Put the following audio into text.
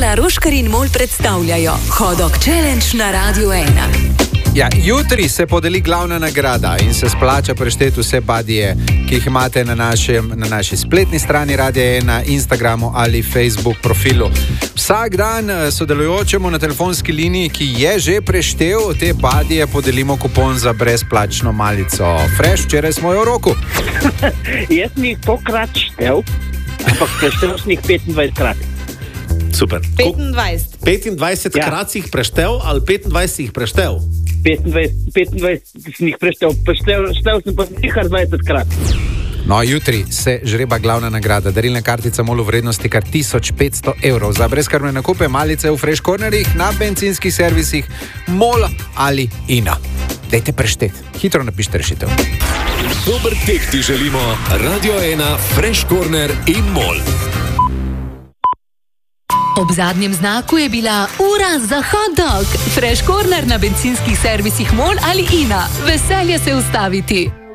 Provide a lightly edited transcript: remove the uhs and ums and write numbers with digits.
Ina Roškar in Mol predstavljajo Hot Dog Challenge na Radiu 1. Ja, jutri se podeli glavna nagrada in se splača prešteti vse badije, ki jih imate na naši spletni strani Radia 1, na Instagramu ali Facebook profilu. Vsak dan sodelujočemu na telefonski liniji, ki je že preštel te badije, podelimo kupon za brezplačno malico. Fresh, včeraj smo jo v roku. Jaz mi jih tokrat štev, ampak preštel sem jih 25 krat. Super. 25 Ja. krat si jih preštel ali 25 si jih preštel? 25 sem jih preštel sem pa kar 20 krat. No, jutri se žreba glavna nagrada, darilna kartica MOL v vrednosti kar 1500 evrov za brezskrbne nakupe malice v Fresh Cornerjih na bencinskih servisih MOL ali INA. Dajte prešteti, hitro napišite rešitev. Dober tek ti želimo, Radio 1, Fresh Corner in MOL. Ob zadnjem znaku je bila ura za hot dog. Fresh Corner na bencinskih servisih MOL ali INA. Veselje se ustaviti.